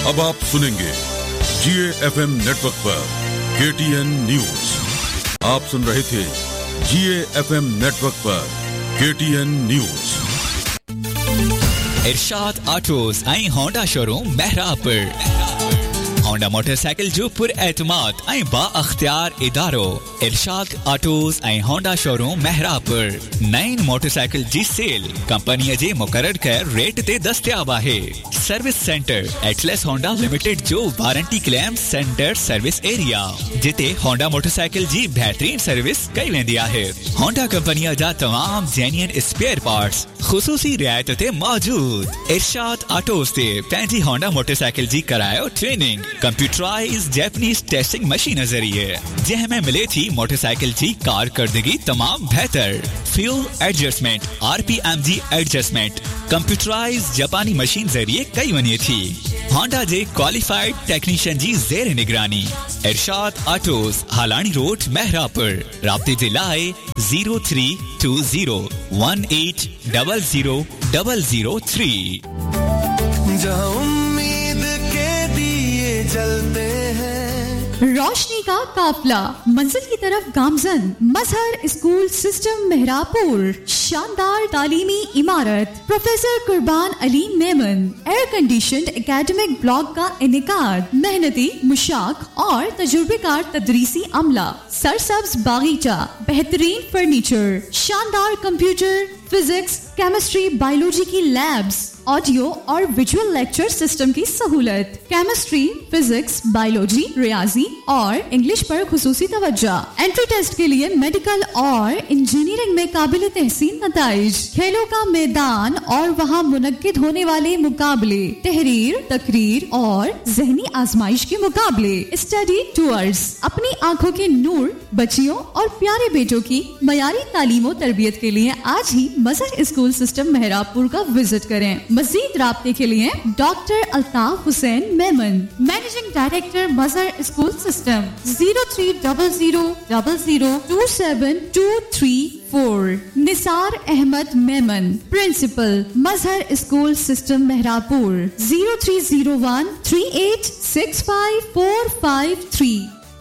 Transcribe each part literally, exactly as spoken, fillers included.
अब आप सुनेंगे जीए एफएम नेटवर्क पर केटीएन न्यूज। आप सुन रहे थे जीए एफएम नेटवर्क पर केटीएन न्यूज। इरशाद ऑटोज ऐं होंडा शोरूम महरापुर। होंडा मोटरसाइकिल जो पुर एतमाद ऐं बा अख्तियार इदारो इरशाद ऑटोज ऐं होंडा शोरूम महरापुर। नईन मोटरसाइकिल जी सेल कंपनी जे मुकर्रर कयल रेट ते दस्तयाब आहे। Service centre Atlas Honda limited जो warranty claim centre service area जिते होंडा मोटरसाइकिल जी बेहतरीन सर्विस कई वेंदी आहे। होंडा कंपनी जा तमाम जेन्युइन स्पेयर पार्ट्स खुसूसी रियायत ते मौजूद। इरशाद ऑटोज ते पंहिंजी होंडा मोटरसाइकिल जी करायो training computerise Japanese testing machine जरिए जंहिंमें मिले थी मोटरसाइकिल जी कारकर्दगी तमाम बेहतर। फ्यूल एडजस्टमेंट आरपीएम जी एडजस्टमेंट कंप्यूटराइज जापानी मशीन जरिए कई वनी थी। होंडा जे क्वालिफाइड टेक्नीशियन जी जेर निगरानी। इरशाद ऑटोज हालानी रोड महरापुर। राब्ते जे लाए zero three to zero one eight double zero double zero three. जहाँ उम्मीद के दिए जलते हैं, रोशनी का काफिला मंजिल की तरफ गामजन। मजहर स्कूल सिस्टम महरापुर। शानदार तालीमी इमारत। प्रोफेसर कुर्बान Ali Memon. Air conditioned academic block का इनेकाद। मेहनती मुशाक और तजुर्बेकार तदरीसी अमला। सरसब्ज बागीचा। बेहतरीन फर्नीचर। शानदार कंप्यूटर फिजिक्स केमिस्ट्री बायोलॉजी की लैब्स। ऑडियो और विजुअल लेक्चर सिस्टम की सहूलत। केमिस्ट्री फिजिक्स बायोलॉजी रियाजी और इंग्लिश पर खुसूसी तवज्जो। एंट्री टेस्ट के लिए मेडिकल और इंजीनियरिंग में काबिल तहसीन नताइज। खेलों का मैदान और वहाँ मुनक्किद होने वाले मुकाबले तहरीर तकरीर और जहनी आजमाइश के मुकाबले। Study tours. अपनी आंखों के नूर बच्चियों और प्यारे बेटों की मयारी तालीम और तरबियत के लिए आज ही मजहर स्कूल सिस्टम महरापुर का विजिट करें। मजीद राब्ते के लिए doctor Altaf Hussain Memon managing director Mazhar school system zero three double zero double zero to seven to three four. Nisar Ahmad Memon principal Mazhar school system महरापुर zero three zero one three eight six five four five three.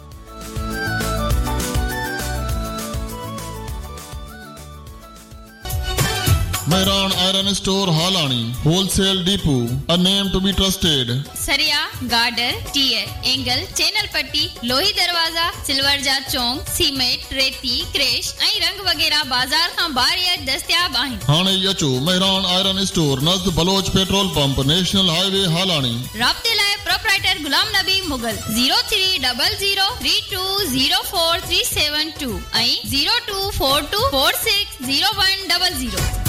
Mehran Iron Store Halani Wholesale Depot, a name to be trusted. सरिया girder tier angle channel पट्टी लोही दरवाजा silver जा चौंक cement रेती crash ऐं रंग वगैरह बाजार खां बाहर दस्तयाब आहिनि। हाणे अचो Mehran iron store नज़द Bloch petrol pump national highway हालानी। राब्ते लाइ proprietor Ghulam Nabi Mughal zero three double zero three to zero four three seven to ऐं zero to four to four six zero one double zero.